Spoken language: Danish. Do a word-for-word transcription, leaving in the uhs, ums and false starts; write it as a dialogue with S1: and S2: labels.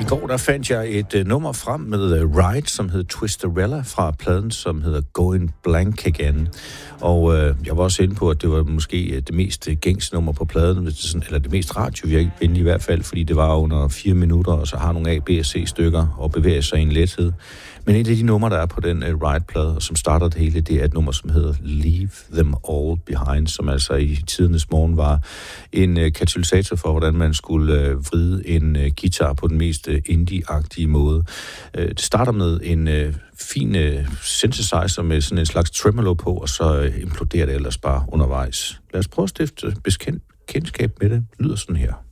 S1: går der fandt jeg et uh, nummer frem med uh, Ride, som hed Twisterella, fra pladen, som hedder Going Blank Again. Og uh, jeg var også inde på, at det var måske uh, det mest uh, gængse nummer på pladen, eller det mest radiovenlige i hvert fald, fordi det var under fire minutter, og så har nogle A, B og C stykker, og bevæger sig i en lethed. Men et af de numre, der er på den uh, Ride-plade, og som starter det hele, det er et nummer, som hedder Leave Them All Behind, som altså i tidernes morgen var en uh, katalysator for, hvordan man skulle uh, vride en uh, guitar på den mest uh, indie-agtige måde. Uh, det starter med en uh, fin uh, synthesizer med sådan en slags tremolo på, og så uh, imploderer det ellers bare undervejs. Lad os prøve at stifte bekendt kendskab med det. Det lyder sådan her.